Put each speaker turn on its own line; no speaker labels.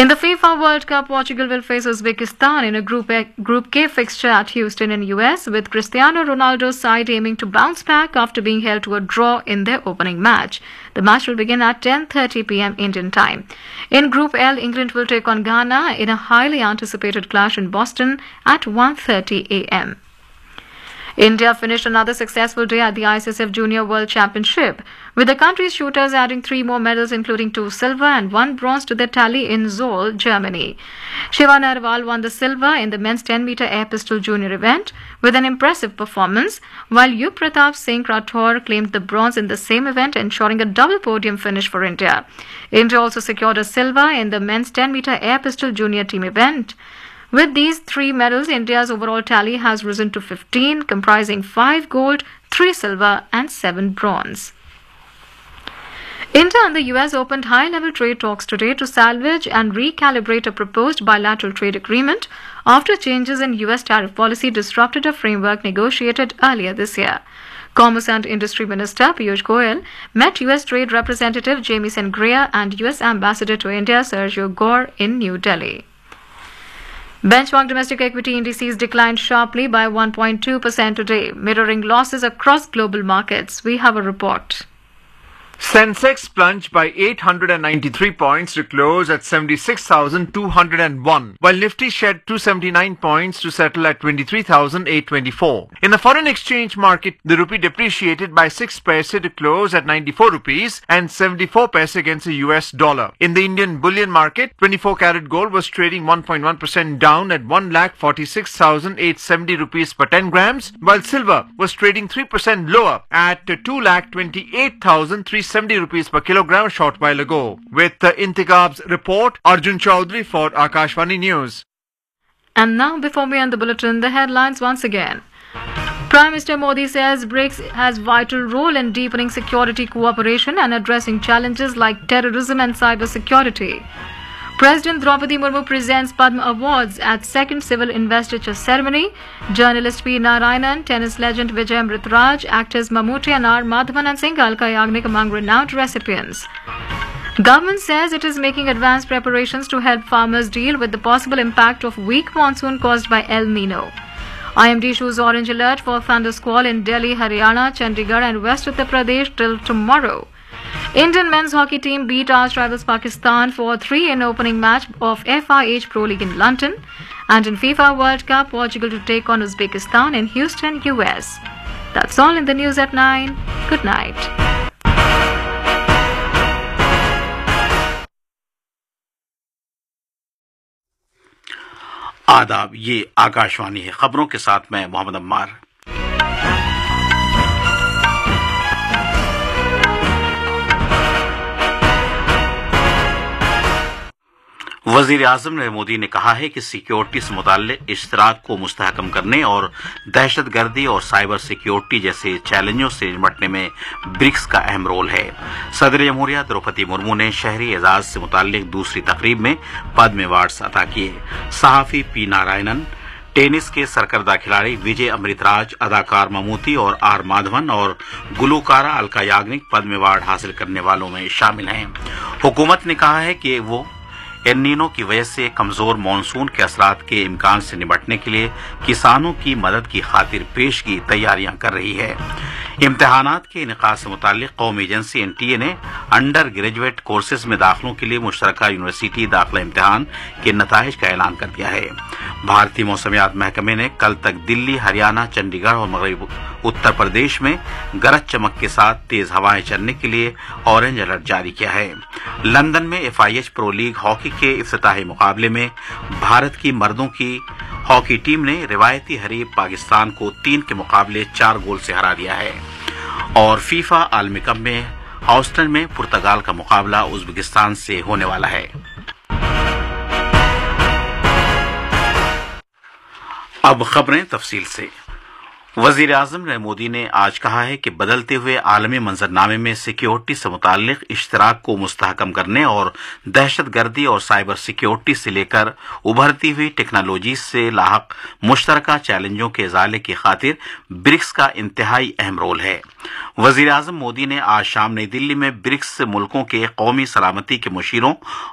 In the FIFA World Cup, Portugal will face Uzbekistan in a Group K fixture at Houston in US, with Cristiano Ronaldo's side aiming to bounce back after being held to a draw in their opening match. The match will begin at 10:30 p.m. Indian time. In Group L, England will take on Ghana in a highly anticipated clash in Boston at 1:30 a.m. India finished another successful day at the ISSF Junior World Championship, with the country's shooters adding 3 more medals, including 2 silver and 1 bronze to their tally in Zoll, Germany. Shiva Narwal won the silver in the men's 10-meter air pistol junior event with an impressive performance, while Yug Pratap Singh Rathore claimed the bronze in the same event, ensuring a double podium finish for India. India also secured a silver in the men's 10-meter air pistol junior team event. With these 3 medals, India's overall tally has risen to 15, comprising 5 gold, 3 silver and 7 bronze. India and the US opened high-level trade talks today to salvage and recalibrate a proposed bilateral trade agreement after changes in US tariff policy disrupted a framework negotiated earlier this year. Commerce and Industry Minister Piyush Goyal met US Trade Representative Jamieson Greer and US Ambassador to India Sergio Gore in New Delhi. Benchmark domestic equity indices declined sharply by 1.2% today, mirroring losses across global markets. We have a report.
Sensex plunged by 893 points to close at 76,201, while Nifty shed 279 points to settle at 23,824. In the foreign exchange market, the rupee depreciated by 6 paise to close at 94 rupees and 74 paise against the US dollar. In the Indian bullion market, 24-carat gold was trading 1.1% down at 1,46,870 rupees per 10 grams, while silver was trading 3% lower at 2,28,370 rupees per kilogram a short while ago. With Intiqab's report, Arjun Chaudhary for Akashvani News.
And now, before we end the bulletin, the headlines once again. Prime Minister Modi says BRICS has vital role in deepening security cooperation and addressing challenges like terrorism and cyber security. President Draupadi Murmu presents Padma Awards at 2nd Civil Investiture Ceremony. Journalist P. Narayanan, tennis legend Vijay Amritraj, actors Mammootty and R. Madhavan and Singh Alka Yagnik among renowned recipients. Government says it is making advanced preparations to help farmers deal with the possible impact of weak monsoon caused by El Nino. IMD issues orange alert for thunder squall in Delhi, Haryana, Chandigarh and West Uttar Pradesh till tomorrow. Indian men's hockey team beat arch rivals Pakistan 4-3 in opening match of FIH Pro League in London. And in FIFA World Cup, Portugal to take on Uzbekistan in Houston, US. That's all in the news at 9. Good night.
आदाब, ये आकाशवाणी है। खबरों के साथ मैं मोहम्मद अम्मार। वजीर आजम नरेंद्र मोदी ने कहा है कि सिक्योरिटी से मुताल्लिक इश्तराक को मुस्तहकम करने और दहशतगर्दी और साइबर सिक्योरिटी जैसे चैलेंजों से निपटने में ब्रिक्स का अहम रोल है। सदर जमहूरिया द्रौपदी मुर्मू ने शहरी एजाज से मुताल्लिक दूसरी तकरीब में पद्म अवार्ड्स अता किए। सहाफी पी नारायणन, टेनिस के सरकर्दा खिलाड़ी विजय अमृतराज, अदाकार ममूटी और आर माधवन और गुलूकारा अलका याग्निक पद्म अवार्ड हासिल करने वालों में शामिल हैं। हुकूमत ने कहा है कि वो एल नीनो की वजह से कमजोर मानसून के असरात के इम्कान से निपटने के लिए किसानों की मदद की खातिर पेशगी तैयारियां कर रही है। इम्तिहानात के इनेकाद से मुताल्लिक कौमी एजेंसी NTA ने अंडर ग्रेजुएट कोर्सेज में दाखिलों के लिए मुश्तरका यूनिवर्सिटी दाखिला इम्तिहान के नताइज का ऐलान कर दिया है। भारतीय मौसमियात महकमे ने कल तक दिल्ली, हरियाणा, चंडीगढ़ और मगरबी उत्तर प्रदेश में गरज चमक के साथ तेज हवाएं चलने के लिए ऑरेंज अलर्ट जारी किया है। लंदन में FIH प्रो लीग हॉकी के इफ्तिताही मुकाबले में भारत की मर्दों की हॉकी टीम ने रिवायती हरीफ पाकिस्तान को 3 के मुकाबले 4 गोल से हरा दिया है। और फीफा आलमी कप में ह्यूस्टन में पुर्तगाल का मुकाबला उज्बेकिस्तान से होने वाला है। अब खबरें तफसील से। वजीर आजम नरेंद्र मोदी ने आज कहा है कि बदलते हुए आलमी मंजरनामे में सिक्योरिटी से मुताल्लिक इश्तराक को मुस्तहकम करने और दहशतगर्दी और साइबर सिक्योरिटी से लेकर उभरती हुई टेक्नोलॉजी से लाहक मुश्तरका चैलेंजों के इजाले की खातिर ब्रिक्स का इंतहाई अहम रोल है। वजीर आजम मोदी ने आज शाम नई दिल्ली में ब्रिक्स मुल्कों के कौमी सलामती के मुशीरों